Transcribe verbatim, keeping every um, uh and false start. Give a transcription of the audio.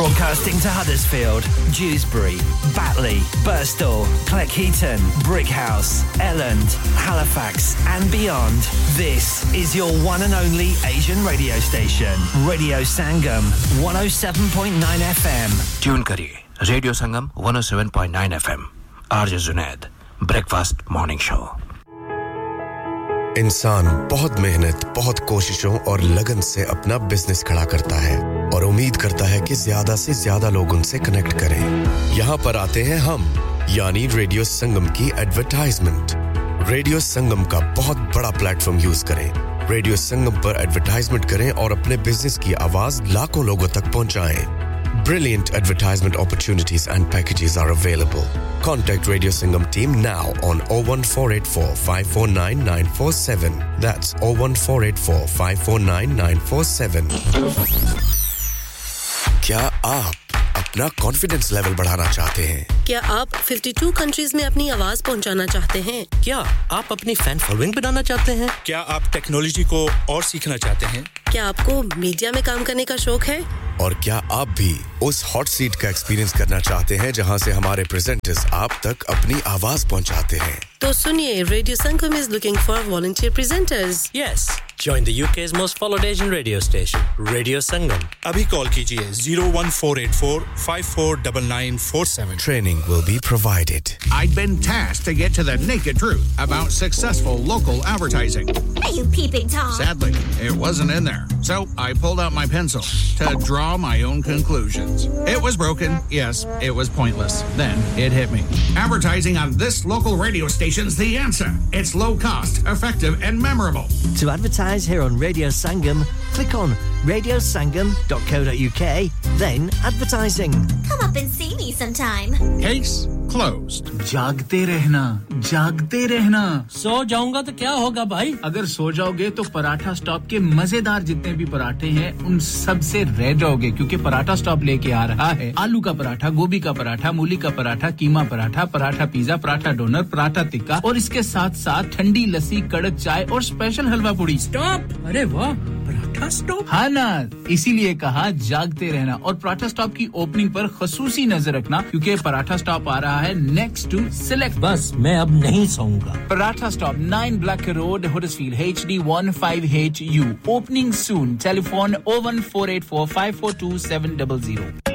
Broadcasting to Huddersfield, Dewsbury, Batley, Birstall, Cleckheaton, Brickhouse, Elland, Halifax and beyond. This is your one and only Asian radio station, Radio Sangam, one oh seven point nine F M. Tune kariye, Radio Sangam, one oh seven point nine F M. R J Zunaid, Breakfast Morning Show. इंसान बहुत मेहनत, बहुत कोशिशों और लगन से अपना business खड़ा करता है और उम्मीद करता है कि ज्यादा से ज्यादा लोग उनसे कनेक्ट करें। यहाँ पर आते हैं हम, यानी रेडियो संगम की एडवर्टाइजमेंट। रेडियो संगम का बहुत बड़ा प्लेटफॉर्म यूज करें। रेडियो संगम पर एडवर्टाइजमेंट करें और अपने बिजनेस की आवाज लाखों लोगों तक पहुंचाएं। Brilliant advertisement opportunities and packages are available. Contact Radio Sangam team now on oh one four eight four, five four nine, nine four seven. That's oh one four eight four, five four nine, nine four seven. क्या आप अपना confidence level बढ़ाना चाहते हैं? क्या आप बावन countries में अपनी आवाज पहुंचाना चाहते हैं? क्या आप अपनी फैन फॉलोइंग बनाना चाहते हैं? क्या आप टेक्नोलॉजी को और सीखना चाहते हैं? क्या आपको मीडिया में काम करने का शौक है? और क्या आप भी उस हॉट सीट का एक्सपीरियंस करना चाहते हैं जहां से हमारे प्रेजेंटर्स आप तक अपनी आवाज पहुंचाते हैं? तो सुनिए, radio Sangam is looking for volunteer presenters. Yes, join the U K's most followed Asian radio station, Radio Sangam. Abhi call kijiye oh one four eight four, five four nine nine four seven. Training will be provided. I'd been tasked to get to the naked truth about successful local advertising. Are you peeping Tom? Sadly, it wasn't in there. So, I pulled out my pencil to draw my own conclusions. It was broken. Yes, it was pointless. Then it hit me. Advertising on this local radio station's the answer. It's low cost, effective and memorable. To advertise here on Radio Sangam, click on radio sangam dot co dot U K, then advertising. Come up and see me sometime. Case closed. जागते रहना, जागते रहना। सो जाऊंगा तो क्या होगा भाई? अगर सो जाओगे तो पराठा स्टॉप के मजेदार जितने भी पराठे हैं उन सब से रह जाओगे, क्योंकि पराठा स्टॉप लेके आ रहा है आलू का पराठा, गोभी का पराठा, मूली का पराठा, कीमा पराठा, पराठा पिज्जा, पराठा डोनर, पराठा टिक्का और इसके साथ-साथ ठंडी लस्सी, कड़क चाय और स्पेशल हलवा पूड़ी। स्टॉप! अरे वाह! पराठा स्टॉप? हाँ ना, इसीलिए कहा जागते रहना। और पराठा स्टॉप की ओपनिंग पर खसूसी नजर रखना, क्योंकि पराठा स्टॉप आ रहा है नेक्स्ट टू सिलेक्ट। बस मैं अब नहीं सोऊंगा। Paratha stop nine Black Road, Huddersfield, H D one five H U. Opening soon. Telephone oh one four eight four, five four two seven zero zero.